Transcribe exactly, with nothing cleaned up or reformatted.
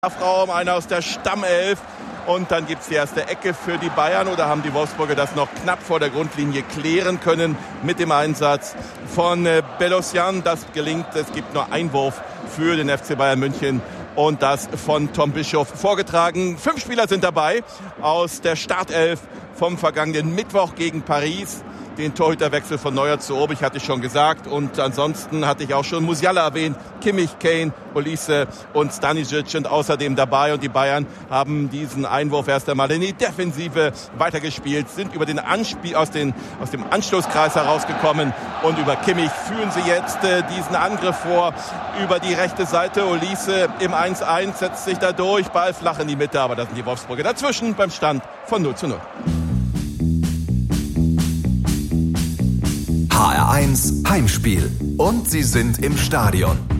Strafraum, einer aus der Stammelf. Und dann gibt es die erste Ecke für die Bayern. Oder haben die Wolfsburger das noch knapp vor der Grundlinie klären können mit dem Einsatz von äh, Belosian. Das gelingt. Es gibt nur Einwurf für den F C Bayern München. Und das von Tom Bischof vorgetragen. Fünf Spieler sind dabei aus der Startelf vom vergangenen Mittwoch gegen Paris. Den Torhüterwechsel von Neuer zu Obich hatte ich schon gesagt. Und ansonsten hatte ich auch schon Musiala erwähnt. Kimmich, Kane, Olise und Stanisic sind außerdem dabei. Und die Bayern haben diesen Einwurf erst einmal in die Defensive weitergespielt, sind über den Anspiel aus, den, aus dem Anstoßkreis herausgekommen. Und über Kimmich führen sie jetzt äh, diesen Angriff vor über die rechte Seite. Olise im eins eins setzt sich da durch. Ball flach in die Mitte, aber da sind die Wolfsburger dazwischen beim Stand von null zu null. H R eins Heimspiel. Und sie sind im Stadion.